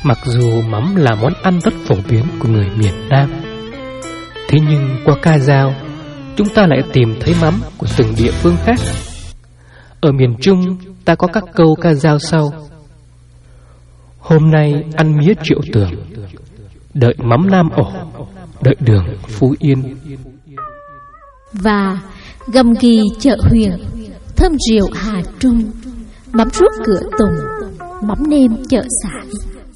Mặc dù mắm là món ăn rất phổ biến của người miền Nam, thế nhưng qua ca dao, chúng ta lại tìm thấy mắm của từng địa phương khác. Ở miền Trung, ta có các câu ca dao sau: hôm nay ăn mía Triệu Tường, đợi mắm Nam ổ, đợi đường Phú Yên. Và gầm ghì chợ Huyền, thơm rượu Hà Trung, mắm ruốc Cửa Tùng, mắm nêm chợ Sải.